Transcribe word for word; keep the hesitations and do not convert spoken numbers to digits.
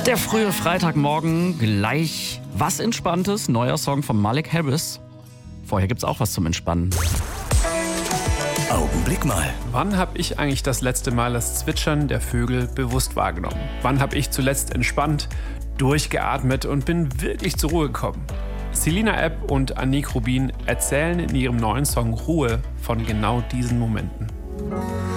Der frühe Freitagmorgen, gleich was Entspanntes, neuer Song von Malik Harris. Vorher gibt's auch was zum Entspannen. Augenblick mal. Wann habe ich eigentlich das letzte Mal das Zwitschern der Vögel bewusst wahrgenommen? Wann habe ich zuletzt entspannt, durchgeatmet und bin wirklich zur Ruhe gekommen? Selina Epp und Anik Rubin erzählen in ihrem neuen Song Ruhe von genau diesen Momenten.